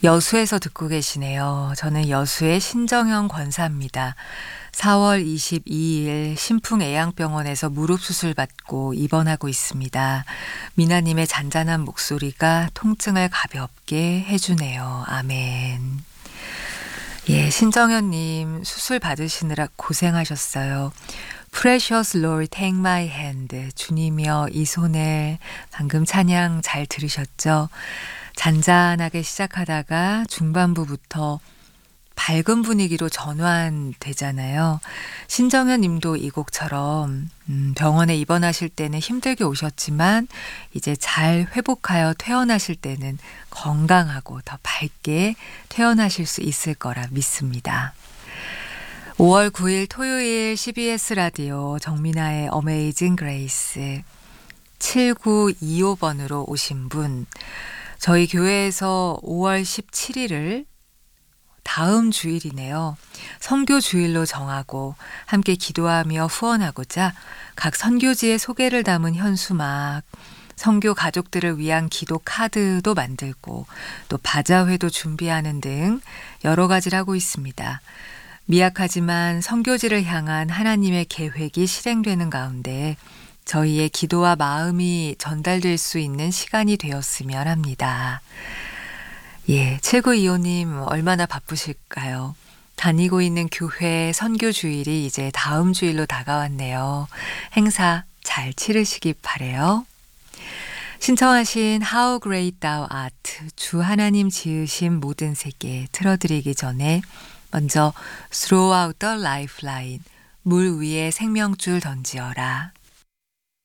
여수에서 듣고 계시네요. 저는 여수의 신정현 권사입니다. 4월 22일 신풍애양병원에서 무릎 수술 받고 입원하고 있습니다. 미나님의 잔잔한 목소리가 통증을 가볍게 해주네요. 아멘. 예, 신정현님 수술 받으시느라 고생하셨어요. Precious Lord, take my hand. 주님이여 이 손을 방금 찬양 잘 들으셨죠? 잔잔하게 시작하다가 중반부부터 밝은 분위기로 전환되잖아요. 신정현 님도 이 곡처럼 병원에 입원하실 때는 힘들게 오셨지만 이제 잘 회복하여 퇴원하실 때는 건강하고 더 밝게 퇴원하실 수 있을 거라 믿습니다. 5월 9일 토요일 CBS 라디오 정민아의 어메이징 그레이스 7925번으로 오신 분, 저희 교회에서 5월 17일을 다음 주일이네요. 선교 주일로 정하고 함께 기도하며 후원하고자 각 선교지의 소개를 담은 현수막, 선교 가족들을 위한 기도 카드도 만들고 또 바자회도 준비하는 등 여러 가지를 하고 있습니다. 미약하지만 선교지를 향한 하나님의 계획이 실행되는 가운데 저희의 기도와 마음이 전달될 수 있는 시간이 되었으면 합니다. 예, 7925님 얼마나 바쁘실까요? 다니고 있는 교회 선교 주일이 이제 다음 주일로 다가왔네요. 행사 잘 치르시기 바래요. 신청하신 How Great Thou Art, 주 하나님 지으신 모든 세계 틀어드리기 전에 먼저 Throw out the lifeline, 물 위에 생명줄 던지어라.